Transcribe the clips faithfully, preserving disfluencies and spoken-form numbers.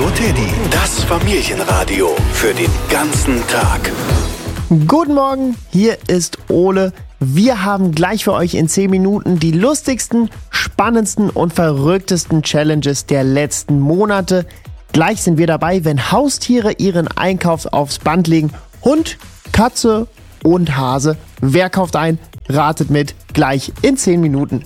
Teddy, das Familienradio für den ganzen Tag. Guten Morgen, hier ist Ole. Wir haben gleich für euch in zehn Minuten die lustigsten, spannendsten und verrücktesten Challenges der letzten Monate. Gleich sind wir dabei, wenn Haustiere ihren Einkauf aufs Band legen. Hund, Katze und Hase. Wer kauft ein? Ratet mit. Gleich in zehn Minuten.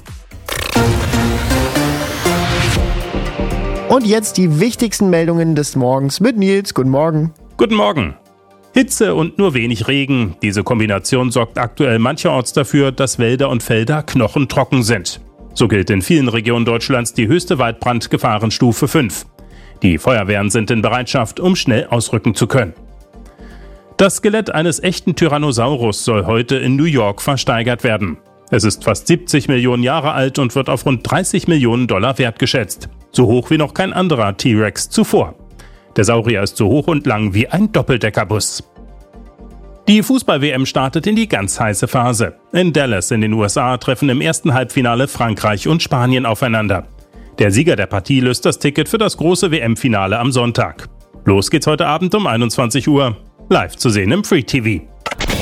Und jetzt die wichtigsten Meldungen des Morgens mit Nils. Guten Morgen. Guten Morgen. Hitze und nur wenig Regen. Diese Kombination sorgt aktuell mancherorts dafür, dass Wälder und Felder knochentrocken sind. So gilt in vielen Regionen Deutschlands die höchste Waldbrandgefahrenstufe fünf. Die Feuerwehren sind in Bereitschaft, um schnell ausrücken zu können. Das Skelett eines echten Tyrannosaurus soll heute in New York versteigert werden. Es ist fast siebzig Millionen Jahre alt und wird auf rund dreißig Millionen Dollar wertgeschätzt. So hoch wie noch kein anderer T-Rex zuvor. Der Saurier ist so hoch und lang wie ein Doppeldeckerbus. Die Fußball-W M startet in die ganz heiße Phase. In Dallas in den U S A treffen im ersten Halbfinale Frankreich und Spanien aufeinander. Der Sieger der Partie löst das Ticket für das große W M-Finale am Sonntag. Los geht's heute Abend um einundzwanzig Uhr. Live zu sehen im Free T V.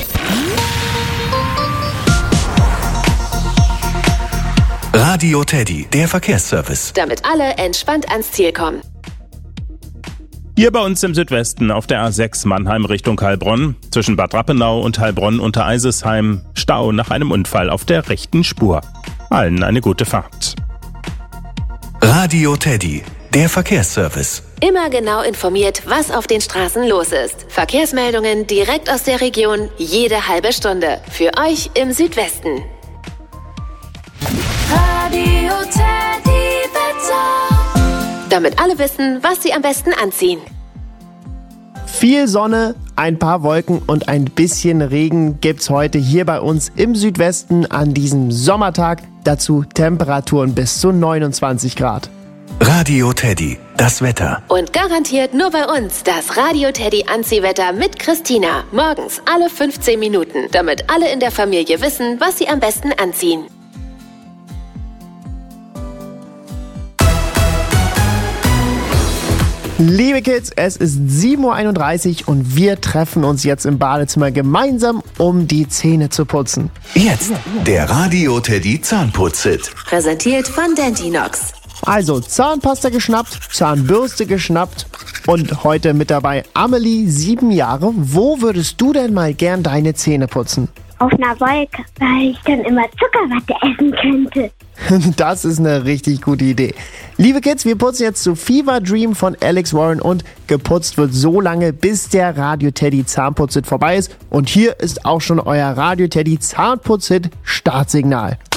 Radio Teddy, der Verkehrsservice. Damit alle entspannt ans Ziel kommen. Hier bei uns im Südwesten auf der A sechs Mannheim Richtung Heilbronn, zwischen Bad Rappenau und Heilbronn unter Eisesheim, Stau nach einem Unfall auf der rechten Spur. Allen eine gute Fahrt. Radio Teddy, der Verkehrsservice. Immer genau informiert, was auf den Straßen los ist. Verkehrsmeldungen direkt aus der Region, jede halbe Stunde. Für euch im Südwesten. Radio Teddy Wetter. Damit alle wissen, was sie am besten anziehen. Viel Sonne, ein paar Wolken und ein bisschen Regen gibt's heute hier bei uns im Südwesten an diesem Sommertag. Dazu Temperaturen bis zu neunundzwanzig Grad. Radio Teddy, das Wetter. Und garantiert nur bei uns das Radio Teddy Anziehwetter mit Christina. Morgens alle fünfzehn Minuten, damit alle in der Familie wissen, was sie am besten anziehen. Liebe Kids, es ist sieben Uhr einunddreißig und wir treffen uns jetzt im Badezimmer gemeinsam, um die Zähne zu putzen. Jetzt der Radio Teddy Zahnputz-Hit. Präsentiert von Dentinox. Also Zahnpasta geschnappt, Zahnbürste geschnappt und heute mit dabei Amelie, sieben Jahre. Wo würdest du denn mal gern deine Zähne putzen? Auf einer Wolke, weil ich dann immer Zuckerwatte essen könnte. Das ist eine richtig gute Idee. Liebe Kids, wir putzen jetzt zu Fever Dream von Alex Warren und geputzt wird so lange, bis der Radio Teddy Zahnputz-Hit vorbei ist. Und hier ist auch schon euer Radio Teddy Zahnputz-Hit Startsignal.